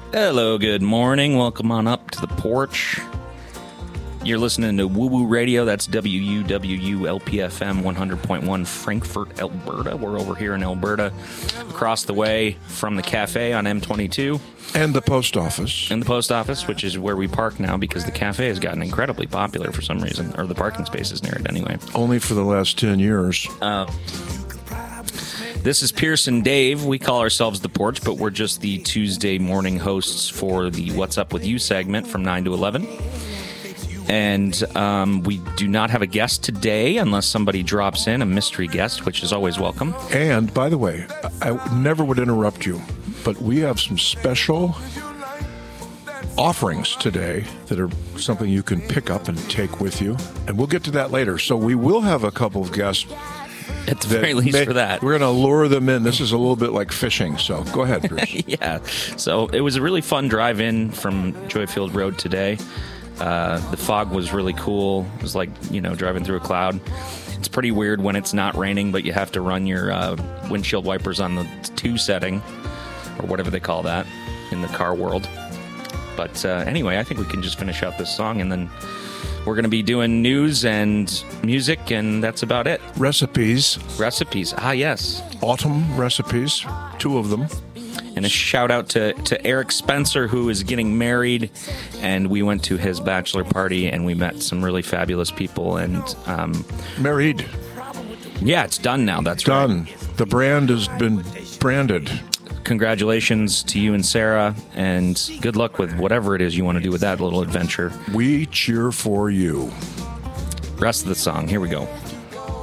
Hello, good morning. Welcome on up to the porch. You're listening to Woo Woo Radio. That's WUWU-LPFM 100.1 Frankfort, Alberta. We're over here in Alberta, across the way from the cafe on M22. And the post office. And the post office, which is where we park now because the cafe has gotten incredibly popular for some reason, or the parking spaces near it anyway. Only for the last 10 years. This is Pierce and Dave. We call ourselves The Porch, but we're just the Tuesday morning hosts for the What's Up With You segment from 9 to 11. And we do not have a guest today unless somebody drops in, a mystery guest, which is always welcome. And, by the way, I never would interrupt you, but we have some special offerings today that are something you can pick up and take with you. And we'll get to that later. So we will have a couple of guests. At the very least for that. We're going to lure them in. This is a little bit like fishing, so go ahead, Bruce. Yeah. So it was a really fun drive in from Joyfield Road today. The fog was really cool. It was like, driving through a cloud. It's pretty weird when it's not raining, but you have to run your windshield wipers on the 2 setting, or whatever they call that in the car world. But anyway, I think we can just finish out this song, and then we're going to be doing news and music, and that's about it. Recipes. Ah, yes. Autumn recipes. 2 of them. And a shout out to Eric Spencer, who is getting married, and we went to his bachelor party, and we met some really fabulous people. And married. Yeah, it's done now. That's done. Right. The brand has been branded. Congratulations to you and Sarah, and good luck with whatever it is you want to do with that little adventure. We cheer for you. Rest of the song. Here we go.